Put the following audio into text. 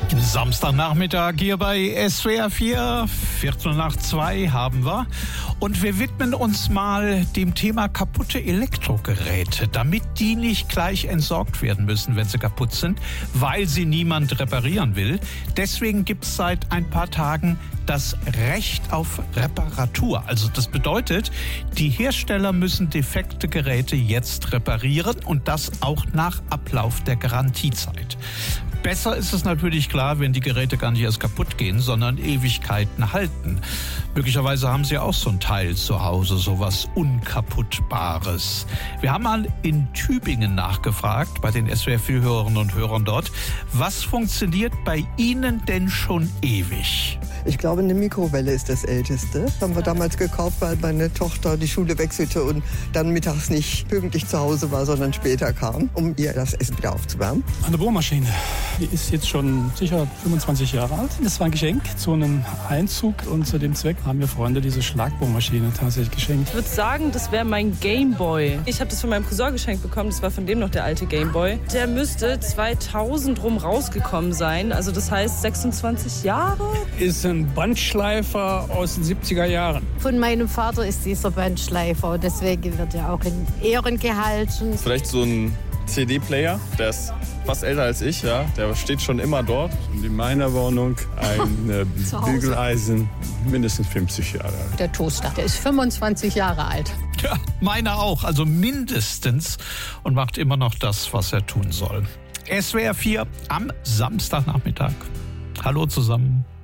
Samstagnachmittag hier bei SWR 4, 1:45 haben wir. Und wir widmen uns mal dem Thema kaputte Elektrogeräte, damit die nicht gleich entsorgt werden müssen, wenn sie kaputt sind, weil sie niemand reparieren will. Deswegen gibt es seit ein paar Tagen das Recht auf Reparatur. Also das bedeutet, die Hersteller müssen defekte Geräte jetzt reparieren und das auch nach Ablauf der Garantiezeit. Besser ist es natürlich klar, wenn die Geräte gar nicht erst kaputt gehen, sondern Ewigkeiten halten. Möglicherweise haben Sie auch so ein Teil zu Hause, sowas Unkaputtbares. Wir haben mal in Tübingen nachgefragt, bei den SWR-Hörerinnen und Hörern dort, was funktioniert bei Ihnen denn schon ewig? Ich glaube, eine Mikrowelle ist das Älteste. Das haben wir damals gekauft, weil meine Tochter die Schule wechselte und dann mittags nicht pünktlich zu Hause war, sondern später kam, um ihr das Essen wieder aufzuwärmen. Eine Bohrmaschine. Die ist jetzt schon sicher 25 Jahre alt. Das war ein Geschenk zu einem Einzug und zu dem Zweck haben mir Freunde diese Schlagbohrmaschine tatsächlich geschenkt. Ich würde sagen, das wäre mein Gameboy. Ich habe das von meinem Cousin geschenkt bekommen, das war von dem noch der alte Gameboy. Der müsste 2000 rum rausgekommen sein, also das heißt 26 Jahre. Ist ein Bandschleifer aus den 70er Jahren. Von meinem Vater ist dieser Bandschleifer, deswegen wird er auch in Ehren gehalten. Vielleicht so ein CD-Player, der ist fast älter als ich, ja. Der steht schon immer dort. Und in meiner Wohnung ein Bügeleisen, mindestens 50 Jahre alt. Der Toaster, der ist 25 Jahre alt. Ja, meiner auch, also mindestens, und macht immer noch das, was er tun soll. SWR 4 am Samstagnachmittag. Hallo zusammen.